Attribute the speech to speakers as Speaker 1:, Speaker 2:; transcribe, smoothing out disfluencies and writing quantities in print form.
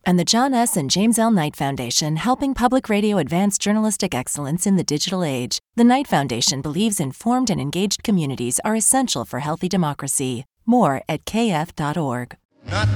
Speaker 1: And the John S. and James L. Knight Foundation, helping public radio advance journalistic excellence in the digital age. The Knight Foundation believes informed and engaged communities are essential for healthy democracy. More at kf.org.
Speaker 2: Not